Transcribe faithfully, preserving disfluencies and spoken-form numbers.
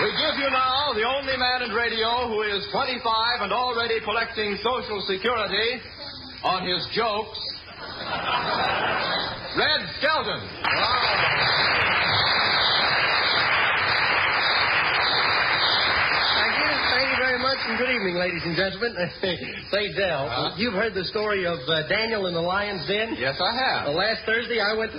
We give you now the only man in radio who is twenty-five and already collecting Social Security on his jokes, Red Skelton. Wow. Thank you very much, and good evening, ladies and gentlemen. Say, Del, uh-huh. you've heard the story of uh, Daniel in the lion's den? Yes, I have. Well, last Thursday, I went to